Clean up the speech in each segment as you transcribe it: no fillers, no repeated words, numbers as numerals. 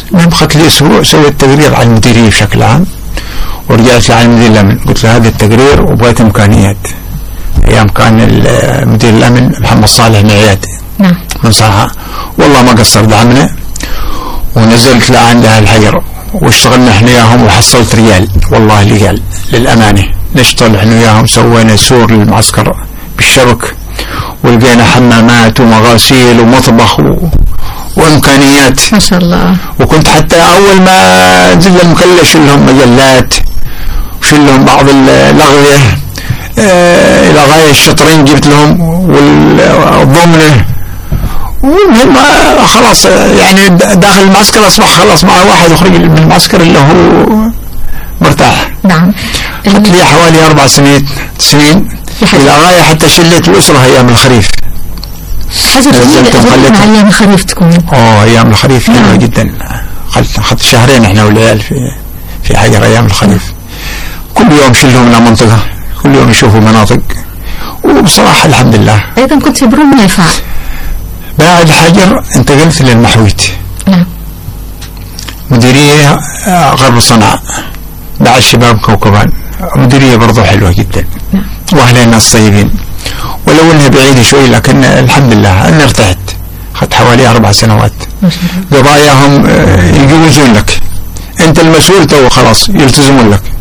نبخت لي أسبوع سويت تقرير على المديرية بشكل عام، ورجعت على مدير الأمن قلت له هذا التقرير وبغيت إمكانيات. أيام كان مدير الأمن محمد صالح معياد من صنعاء، والله ما قصر دعمنا، ونزلت لعنده الحجر واشتغلنا احنا وياهم وحصلت ريال والله لقال للأمانة. نشتغل احنا وياهم، سوينا سور للمعسكر بالشبك، ولقينا حمامات ومغاسيل ومطبخ وإمكانيات ما شاء الله. وكنت حتى أول ما نزل المكلة شلهم مجلات وشلهم بعض الأغذية إلى غاية الشطرين جبت لهم والضمنة. والمهم خلاص يعني داخل المعسكر أصبح خلاص مع واحد يخرج من المعسكر اللي هو مرتاح. نعم. قلت لي حوالي 4 سنين إلى غاية حتى شلت الأسرة أيام الخريف. حاجة جميلة أيام الخريف تكون. أيام الخريف حلوة جدا. أخذت شهرين إحنا والعيال في حجر أيام الخريف. كل يوم شلهم من منطقة، كل يوم يشوفوا مناطق، وبصراحة الحمد لله. أيضا كنت في برون نافع. بعد الحجر انتقلت للمحويت. نعم. مديرية غرب صنعاء بعد شباب كوكبان، مديرية برضو حلوة جدا. نعم. وأهلها ناس طيبين، ولو انها بعيدة شوي لكن الحمد لله انا ارتحت. اخذت حوالي 4 سنوات. قضاياهم يجوزون لك، انت المسؤول تو خلاص يلتزمون لك.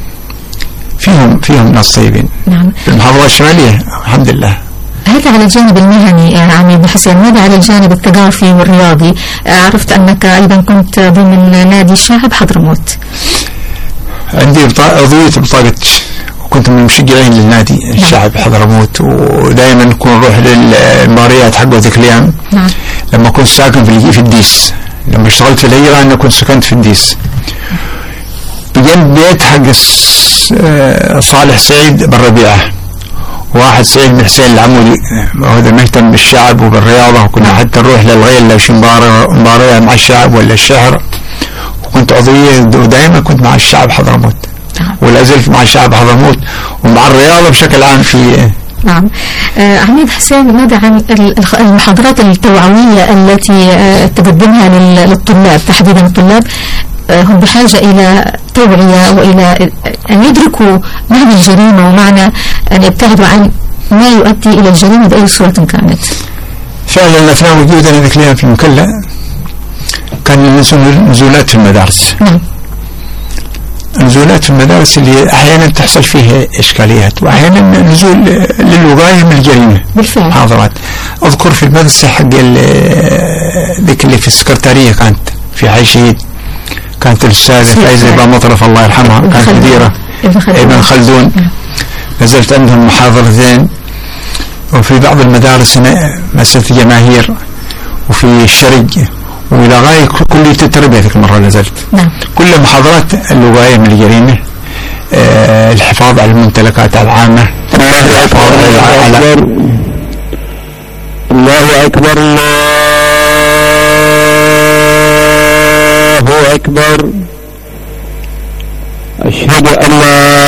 فيهم ناس طيبين. نعم. في المحافظة الشمالية الحمد لله. هذا على الجانب المهني عميد حسين. ماذا على الجانب الثقافي والرياضي؟ عرفت أنك أيضا كنت ضمن نادي الشعب حضرموت. عندي عضوية بطاقة، وكنت من المشجعين للنادي الشعب حضرموت، ودائما نكون نروح للمباريات حق ذيك الأيام. نعم. لما كنت ساكن في الديس، لما اشتغلت في الهجرة أنا كنت سكنت في الديس بجنب بيت حق صالح سعيد بالربيعة، واحد سعيد بن حسين العمودي، وهذا مهتم بالشعب وبالرياضة، وكنا حتى نروح للغيل لو شي مباراة مع الشعب ولا الشهر، وكنت عضوية ودائما كنت مع الشعب حضرموت، ولا زلت مع الشعب حضرموت ومع الرياضة بشكل عام في. نعم. عميد حسين، ماذا عن المحاضرات التوعوية التي تقدمها للطلاب، تحديدا الطلاب هم بحاجة إلى توعية وإلى أن يدركوا معنى الجريمة ومعنى أن يبتعدوا عن ما يؤدي إلى الجريمة بأي صورة كانت؟ فعلا أثناء وجودنا ذيك الأيام في المكلا كان نزولات في المدارس. نعم. نزولات في المدارس اللي أحيانا تحصل فيها إشكاليات، وأحيانا نزول للوقاية من الجريمة. بالفعل. محاضرات. أذكر في المدرسة حق ذيك اللي في السكرتارية كانت في حي شهيد، كانت الأستاذة فايزة بامطرف الله يرحمها كانت مديرة ابن خلدون. نزلت عندهم محاضرتين. وفي بعض المدارس مسألة جماهير، وفي الشرج، وإلى غاية كلية التربية ذيك المرة نزلت. نعم. كل محاضرات الوقاية من الجريمة، الحفاظ على الممتلكات العامة، الحفاظ على الله أكبر الله أكبر. أشهد أن لا